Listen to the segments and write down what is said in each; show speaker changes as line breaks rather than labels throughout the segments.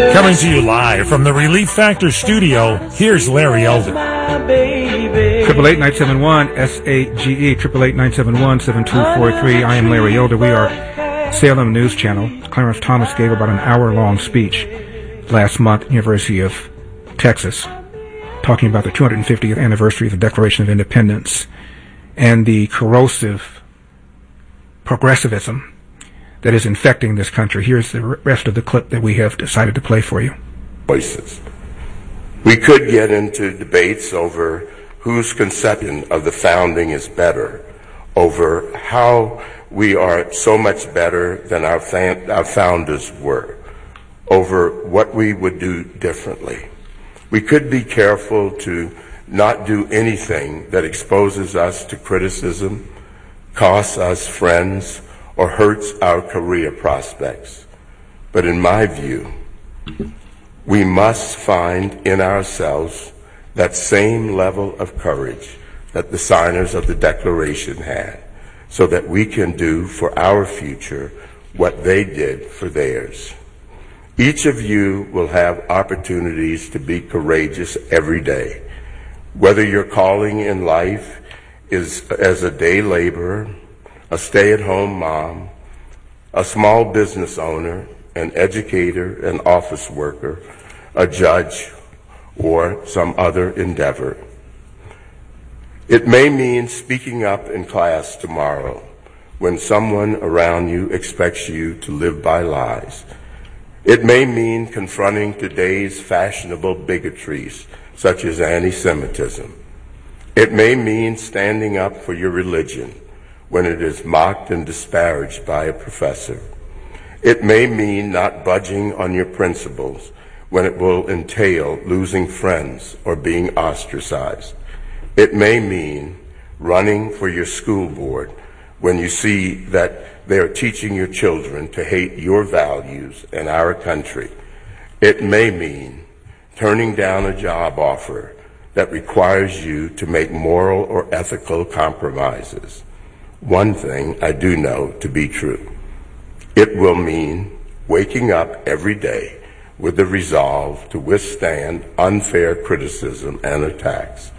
Coming to you live from the Relief Factor studio, here's Larry Elder.
888-971-SAGE, 888-971-7243. I am Larry Elder. We are Salem News Channel. Clarence Thomas gave about an hour-long speech last month at the University of Texas, talking about the 250th anniversary of the Declaration of Independence and the corrosive progressivism that is infecting this country. Here's the rest of the clip that we have decided to play for you.
Voices. We could get into debates over whose conception of the founding is better, over how we are so much better than our founders were, over what we would do differently. We could be careful to not do anything that exposes us to criticism, costs us friends, or hurts our career prospects. But in my view, we must find in ourselves that same level of courage that the signers of the Declaration had, so that we can do for our future what they did for theirs. Each of you will have opportunities to be courageous every day, whether your calling in life is as a day laborer, a stay-at-home mom, a small business owner, an educator, an office worker, a judge, or some other endeavor. It may mean speaking up in class tomorrow when someone around you expects you to live by lies. It may mean confronting today's fashionable bigotries, such as anti-Semitism. It may mean standing up for your religion when it is mocked and disparaged by a professor. It may mean not budging on your principles when it will entail losing friends or being ostracized. It may mean running for your school board when you see that they are teaching your children to hate your values and our country. It may mean turning down a job offer that requires you to make moral or ethical compromises. One thing I do know to be true. It will mean waking up every day with the resolve to withstand unfair criticism and attacks.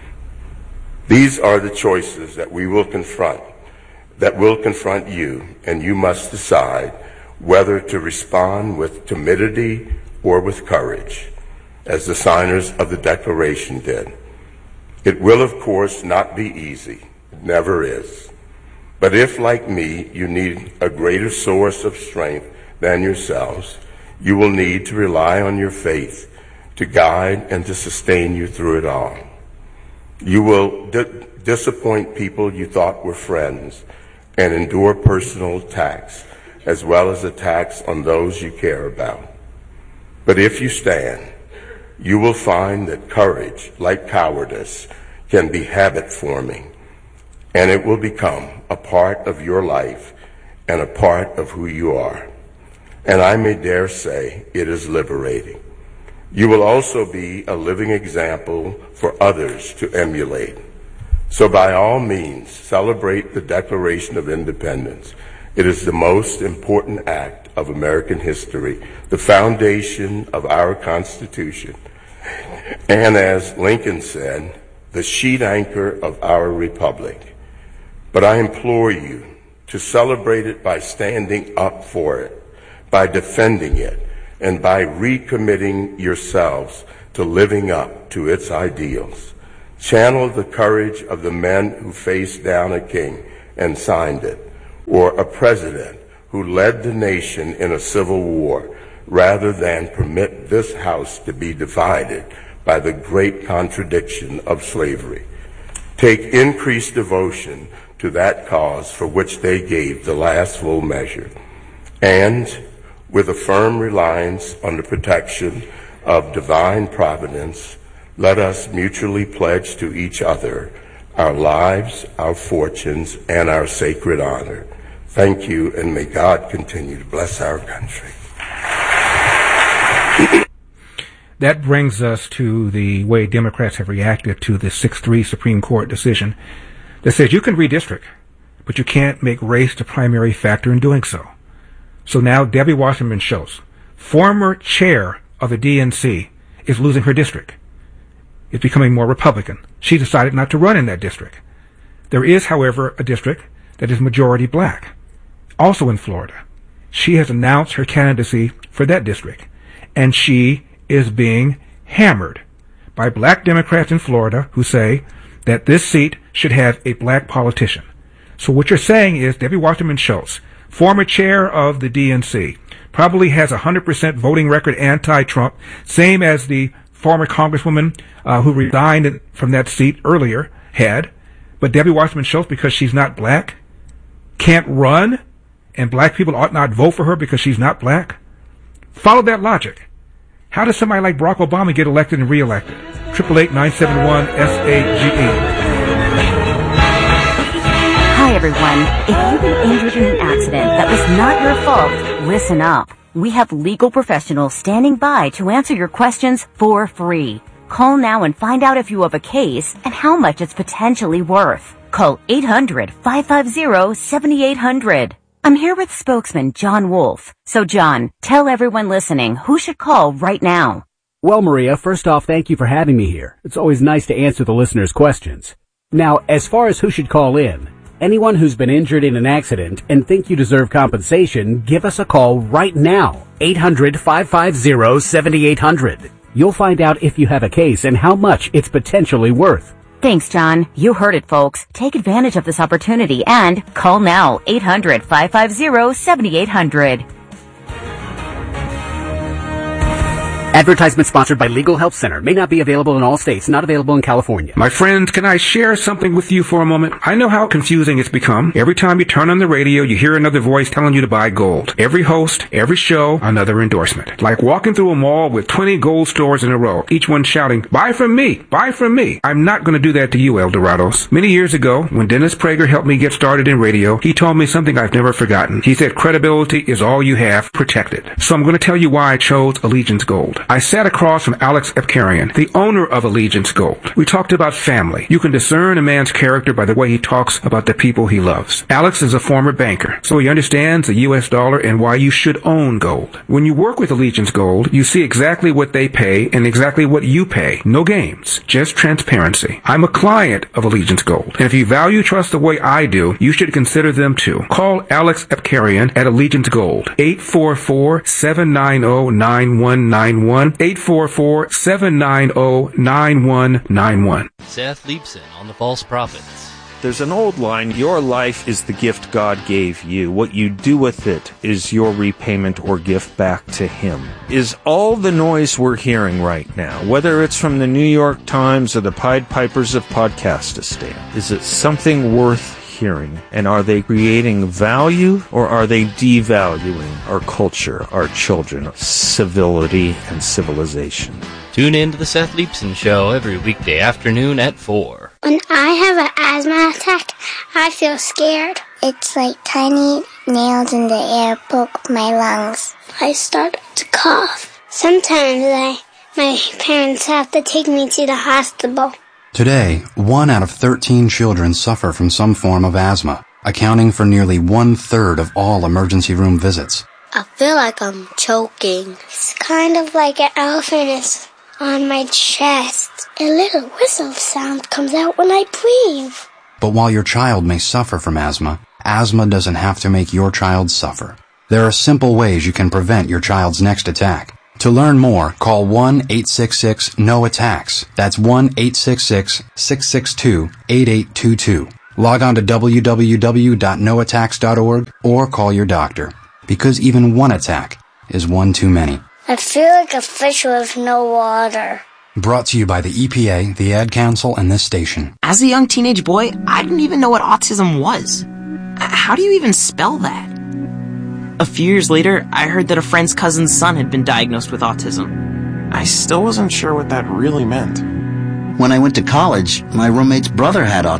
These are the choices that we will confront, that will confront you, and you must decide whether to respond with timidity or with courage, as the signers of the Declaration did. It will, of course, not be easy. It never is. But if, like me, you need a greater source of strength than yourselves, you will need to rely on your faith to guide and to sustain you through it all. You will disappoint people you thought were friends and endure personal attacks, as well as attacks on those you care about. But if you stand, you will find that courage, like cowardice, can be habit-forming, and it will become a part of your life and a part of who you are. And I may dare say it is liberating. You will also be a living example for others to emulate. So by all means, celebrate the Declaration of Independence. It is the most important act of American history, the foundation of our Constitution, and as Lincoln said, the sheet anchor of our republic. But I implore you to celebrate it by standing up for it, by defending it, and by recommitting yourselves to living up to its ideals. Channel the courage of the men who faced down a king and signed it, or a president who led the nation in a civil war, rather than permit this house to be divided by the great contradiction of slavery. Take increased devotion to that cause for which they gave the last full measure, and with a firm reliance on the protection of divine providence, let us mutually pledge to each other our lives, our fortunes, and our sacred honor. Thank you, and may God continue to bless our country.
That brings us to the way Democrats have reacted to the 6-3 Supreme Court decision that says you can redistrict, but you can't make race the primary factor in doing so. So now Debbie Wasserman Schultz, former chair of the DNC is losing her district. It's becoming more Republican. She decided not to run in that district. There is, however, a district that is majority black, also in Florida. She has announced her candidacy for that district, and she is being hammered by black Democrats in Florida who say that this seat should have a black politician. So what you're saying is Debbie Wasserman Schultz, former chair of the DNC, probably has a 100% voting record anti-Trump, same as the former congresswoman who resigned from that seat earlier had. But Debbie Wasserman Schultz, because she's not black, can't run, and black people ought not vote for her because she's not black? Follow that logic. How does somebody like Barack Obama get elected and reelected? 888-971-SAGE.
Hi, everyone. If you've been injured in an accident that was not your fault, listen up. We have legal professionals standing by to answer your questions for free. Call now and find out if you have a case and how much it's potentially worth. Call 800-550-7800. I'm here with spokesman John Wolf. So, John, tell everyone listening who should call right now.
Well, Maria, first off, thank you for having me here. It's always nice to answer the listeners' questions. Now, as far as who should call in, anyone who's been injured in an accident and think you deserve compensation, give us a call right now. 800-550-7800. You'll find out if you have a case and how much it's potentially worth.
Thanks, John. You heard it, folks. Take advantage of this opportunity and call now. 800-550-7800.
Advertisement sponsored by Legal Help Center. May not be available in all states. Not available in California.
My friends, can I share something with you for a moment? I know how confusing it's become. Every time you turn on the radio, you hear another voice telling you to buy gold. Every host, every show, another endorsement. Like walking through a mall with 20 gold stores in a row, each one shouting, buy from me, buy from me. I'm not going to do that to you, Eldorados. Many years ago, when Dennis Prager helped me get started in radio, he told me something I've never forgotten. He said, credibility is all you have, protect it. So I'm going to tell you why I chose Allegiance Gold. I sat across from Alex Epkarian, the owner of Allegiance Gold. We talked about family. You can discern a man's character by the way he talks about the people he loves. Alex is a former banker, so he understands the U.S. dollar and why you should own gold. When you work with Allegiance Gold, you see exactly what they pay and exactly what you pay. No games, just transparency. I'm a client of Allegiance Gold, and if you value trust the way I do, you should consider them too. Call Alex Epkarian at Allegiance Gold, 844-790-9191, 844-790-9191.
Seth Leibson on the False Prophets.
There's an old line, your life is the gift God gave you. What you do with it is your repayment or gift back to Him. Is all the noise we're hearing right now, whether it's from the New York Times or the Pied Pipers of Podcastistan, is it something worth hearing? And are they creating value or are they devaluing our culture, our children, civility and civilization?
Tune in to the Seth Leibson Show every weekday afternoon at 4.
When I have an asthma attack, I feel scared. It's like tiny nails in the air poke my lungs. I start to cough. Sometimes my parents have to take me to the hospital.
Today, 1 out of 13 children suffer from some form of asthma, accounting for nearly 1/3 of all emergency room visits.
I feel like I'm choking. It's kind of like an elephant is on my chest. A little whistle sound comes out when I breathe.
But while your child may suffer from asthma doesn't have to make your child suffer. There are simple ways you can prevent your child's next attack. To learn more, call 1-866-NO-ATTACKS. That's 1-866-662-8822. Log on to www.noattacks.org or call your doctor, because even one attack is one too many.
I feel like a fish with no water.
Brought to you by the EPA, the Ad Council, and this station.
As a young teenage boy, I didn't even know what autism was. How do you even spell that? A few years later, I heard that a friend's cousin's son had been diagnosed with autism.
I still wasn't sure what that really meant.
When I went to college, my roommate's brother had autism.